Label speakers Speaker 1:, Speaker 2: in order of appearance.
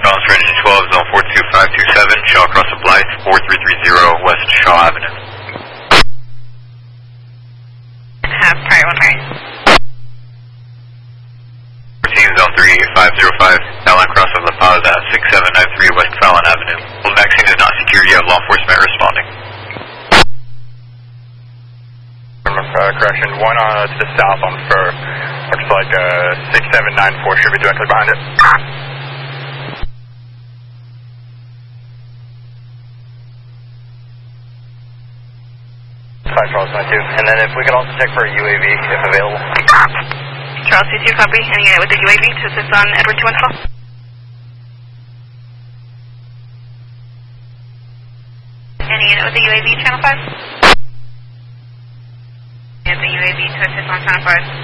Speaker 1: Balance for engine 12, zone 42527, Shaw across the Blythe, 4330 West Shaw Avenue.
Speaker 2: Have prior 1 Mary.
Speaker 1: 14, zone 3505, Alan cross of La Paz at 6793 West Fallon Avenue. Well, vaccine is not secure yet, law enforcement responding.
Speaker 3: Correction, one to the south on Fur. Looks like 6794 should be directly behind it. Charles 22. And then if we could also check for a UAV if available.
Speaker 2: Charles 22, copy. Any unit with the UAV to assist on Edward 212. Any unit with the UAV, channel 5? Yeah, the UAV to assist on channel 5.